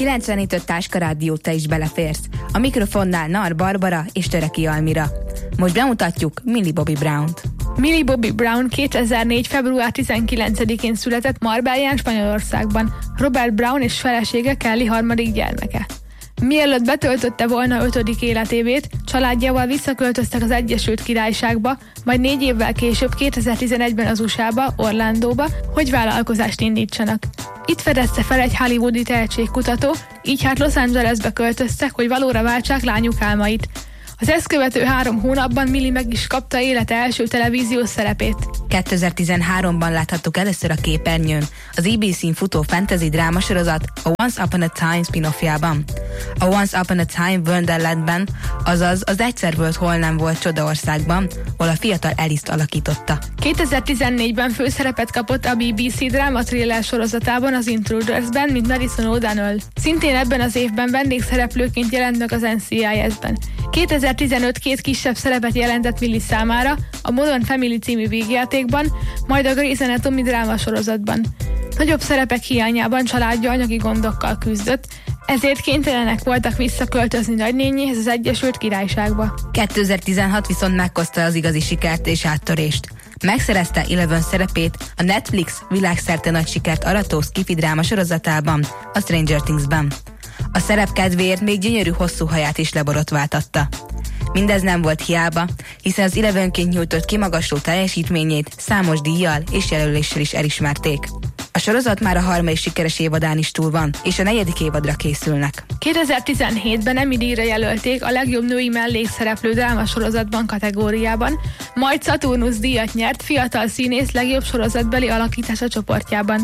90.5 Táska Rádió, te is beleférsz. A mikrofonnál Nar Barbara és Töreki Almira. Most bemutatjuk Millie Bobby Brownt. Millie Bobby Brown 2004. február 19-én született Marbellán, Spanyolországban. Robert Brown és felesége Kelly harmadik gyermeke. Mielőtt betöltötte volna 5. életévét, családjával visszaköltöztek az Egyesült Királyságba, majd 4 évvel később 2011-ben az USA-ba, Orlandóba, hogy vállalkozást indítsanak. Itt fedezte fel egy hollywoodi tehetségkutató, így hát Los Angelesbe költöztek, hogy valóra váltsák lányuk álmait. Az ezt követő 3 hónapban Millie meg is kapta élete első televíziós szerepét. 2013-ban láthattuk először a képernyőn az ABC-n futó fantasy drámasorozat a Once Upon a Time spin-offjában. A Once Upon a Time Wonderlandben, azaz az Egyszer volt, hol nem volt Csodaországban, hol a fiatal Alice-t alakította. 2014-ben főszerepet kapott a BBC dráma thriller sorozatában, az Intrudersben, mint Madison O'Donnell. Szintén ebben az évben vendégszereplőként jelent meg az NCIS-ben. 2015 2 kisebb szerepet jelentett Millie számára, a Modern Family című vígjátékban, majd a Grey's Anatomy drámasorozatban. Nagyobb szerepek hiányában családja anyagi gondokkal küzdött, ezért kénytelenek voltak visszaköltözni nagynényéhez az Egyesült Királyságba. 2016 viszont meghozta az igazi sikert és áttörést. Megszerezte Eleven szerepét a Netflix világszerte nagy sikert arató sci-fi dráma sorozatában, a Stranger Thingsben. A szerep kedvéért még gyönyörű hosszú haját is leborotváltatta. Mindez nem volt hiába, hiszen az Elevenként nyújtott kimagasló teljesítményét számos díjjal és jelöléssel is elismerték. A sorozat már a 3. sikeres évadán is túl van, és a 4. évadra készülnek. 2017-ben Emmy-díjra jelölték a legjobb női mellékszereplő drámasorozatban kategóriában, majd Saturnus díjat nyert fiatal színész legjobb sorozatbeli alakítása csoportjában.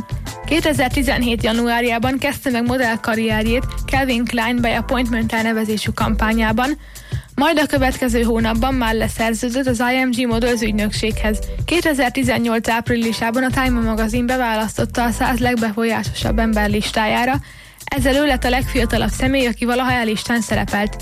2017. januárjában kezdte meg modell karrierjét Calvin Klein by Appointment elnevezésű kampányában, majd a következő hónapban már leszerződött az IMG Models ügynökséghez. 2018. áprilisában a Time magazin beválasztotta a 100 legbefolyásosabb ember listájára, ezzel ő lett a legfiatalabb személy, aki valaha elistán szerepelt.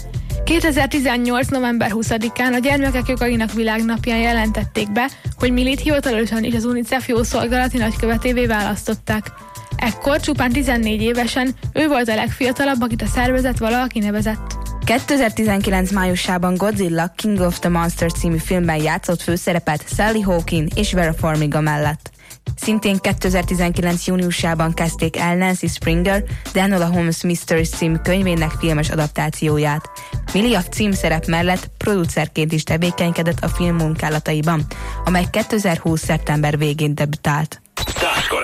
2018. november 20-án a Gyermekek Jogainak Világnapján jelentették be, hogy Millie-t hivatalosan is az UNICEF jószolgálati nagykövetévé választották. Ekkor csupán 14 évesen ő volt a legfiatalabb, akit a szervezet valaha kinevezett. 2019 májusában Godzilla King of the Monsters című filmben játszott főszerepet Sally Hawkins és Vera Farmiga mellett. Szintén 2019 júniusában kezdték el Nancy Springer The Enola Holmes Mysteries című könyvének filmes adaptációját. Millie a címszerep mellett producerként is tevékenykedett a film munkálataiban, amely 2020. szeptember végén debütált. Táska